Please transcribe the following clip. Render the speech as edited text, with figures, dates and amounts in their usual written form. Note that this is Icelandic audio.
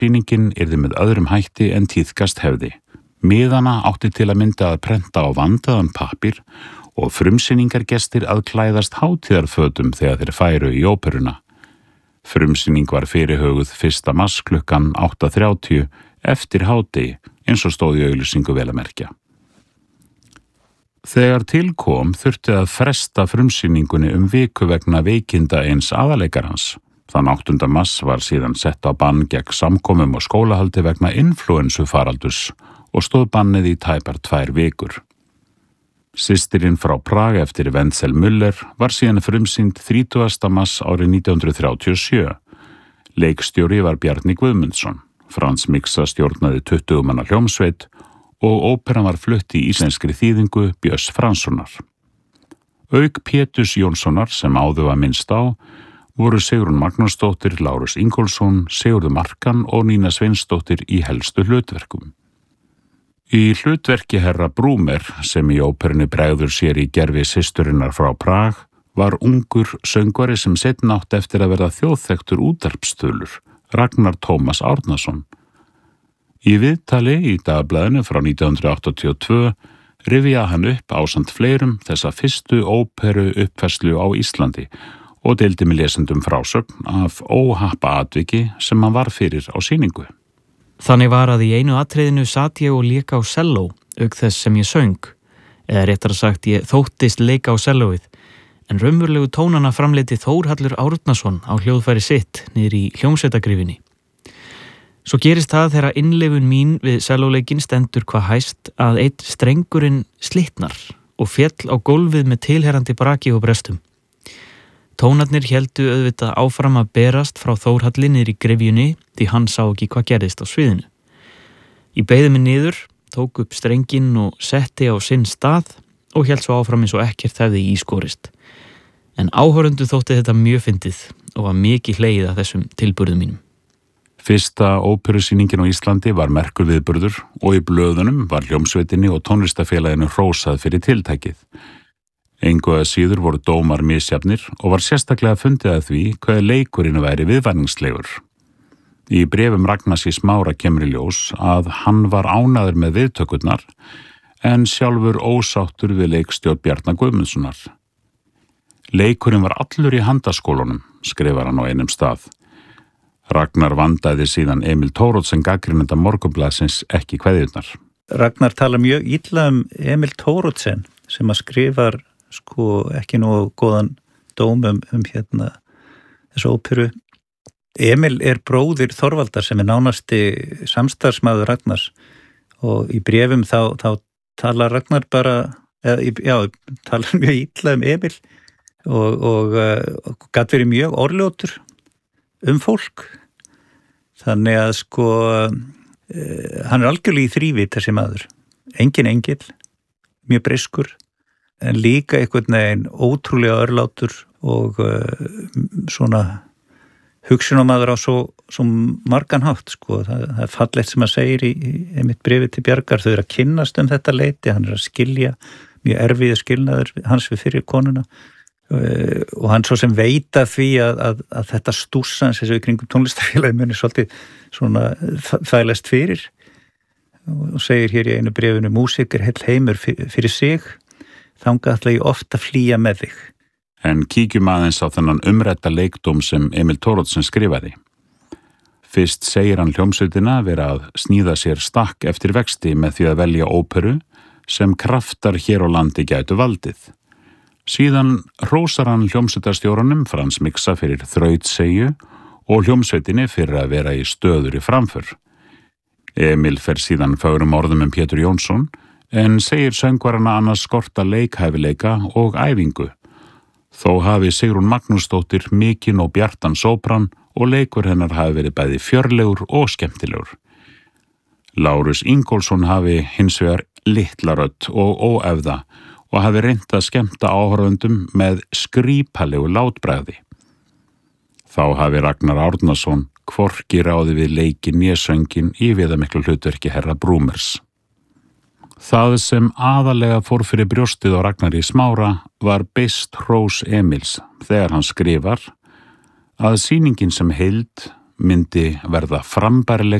sýningin yrði með öðrum hætti en tíðkast hefði. Miðana átti til að mynda að prenta á vandaðan pappír og frumsýningargestir að klæðast hátíðarfötum þegar þeir færu í óperuna. Frumsýning var fyrirhöguð 1. mars klukkan 8:30 eftir hádegi, eins og stóð í auglýsingu vel að merkja. Þegar til kom þurfti að fresta frumsýningunni viku vegna veikinda eins aðalleikarans. Þann 8. mars var síðan sett á bann gegn samkomum og skólahaldi vegna inflúensufaraldurs og stóð bannið í tæpar 2 vikur. Systirinn frá Prag eftir Wenzel Müller var síðan frumsýnd 30. mars árið 1937. Leikstjóri var Bjarni Guðmundsson. Frans Miksa stjórnaði 20 manna hljómsveit og óperan var flutt í íslenskri þýðingu Björns Franssonar. Auk Péturs Jónssonar sem áður var minnst á voru Sigrún Magnúsdóttir, Lárus Ingólfsson, Sigurður Markan og Nína Sveinsdóttir í helstu hlutverkum. Í hlutverki herra Brúmer, sem í óperunni bregður sér í gervi systurinnar frá Prag, var ungur söngvari sem seinna átti eftir að verða þjóðþekktur útvarpsþulur, Ragnar Tómas Árnason. Í viðtali í Dagblaðinu frá 1982 rifjaði hann upp ásamt fleirum þessa fyrstu óperu uppfærslu á Íslandi og deildi með lesendum frásögn af óhappa atviki sem hann var fyrir á sýningu. Þannig var að í einu atriðinu sat ég og lék á selló, auk þess sem ég söng, eða réttara sagt ég þóttist leika á sellóið, en raunverulegu tónana framleiddi Þórhallur Árnason á hljóðfæri sitt niður í hljómsveitargryfjunni. Svo gerist það þegar innlifun mín við sellóleikin stendur hvað hæst að einn strengurinn slitnar og féll á gólfið með tilherrandi braki og brestum. Tónarnir héldu auðvitað áfram að berast frá Þórhalli niður í gryfjunni því hann sá ekki hvað gerðist á sviðinu. Ég beygði mig niður, tók upp strenginn og setti á sinn stað og hélt svo áfram eins og ekkert hefði ískorist. En áhorfendur þótti þetta mjög fyndið og var mikið hlegið af þessum tilburðum mínum. Fyrsta óperusýningin á Íslandi var merkur viðburður og í blöðunum var hljómsveitinni og tónlistafélaginu hrósað fyrir tiltækið. Engu að síður voru dómar misjafnir og var sérstaklega fundið að því hvað leikurinn væri viðvæningslegur. Í bréfum Ragnars í Smára kemur í ljós að hann var ánægður með viðtökurnar en sjálfur ósáttur við leikstjórn Bjarna Guðmundssonar. Leikurinn var allur í handaskólunum, skrifar hann á einum stað. Ragnar vandaði síðan Emil Thoroddsen gagnrýnanda Morgunblaðsins ekki kveðjurnar. Ragnar talar mjög illa Emil Thoroddsen sem að skrifar ekki nógu góðan dóm þessu óperu. Emil er bróðir Þorvaldar sem nánasti samstarfsmaður Ragnars og í bréfum þá talar Ragnar talar mjög illa Emil og gat verið mjög orðljótur fólk. Þannig að hann er algjörlega í þrívídd þessi maður. Engin engill, mjög breyskur, en líka einhvern veginn ótrúlega örlátur og svona hugsunarmaður á svo margan hátt. Það er fallegt sem hann segir í einmitt bréfi til Bjargar. Þau eru að kynnast þetta leyti, hann er að skilja mjög erfiða skilnaður hans við fyrir konuna og hann svo sem veit af því að þetta stússans þessu í kringum tónlistarfélagi muni svolítið svona þælast fyrir og segir hér í einu bréfinu: músík er heill heimur fyrir sig, þangað ætla ég oft að flýja með þig. En kíkjum aðeins á þennan umrædda leikdóm sem Emil Thoroddsen skrifaði. Fyrst segir hann hljómsveitina vera að sníða sér stakk eftir vexti með því að velja óperu sem kraftar hér á landi gætu valdið. Síðan hrósar hann hljómsveitarstjóranum Frans Miksa fyrir þrautseigju og hljómsveitinni fyrir að vera í stöðuri framför. Emil fer síðan fögrum orðum Pétur Jónsson en segir söngvarana annars skorta leikhæfileika og æfingu. Þó hafi Sigrún Magnúsdóttir mikinn og bjartan sópran og leikur hennar hafi verið bæði fjörlegur og skemmtilegur. Lárus Ingólfsson hafi hins vegar litla rödd og óefða og hafi reynt að skemmta áhorfendum með skrípalegu látbragði. Þá hafi Ragnar Árnason hvorki ráði við leikin né söngin í viðamiklu hlutverki herra Brúmers. Það sem aðalega fór fyrir brjóstið á Ragnari í Smára var beist hrós Emils þegar hann skrifar að sýningin sem heild myndi verða frambærileg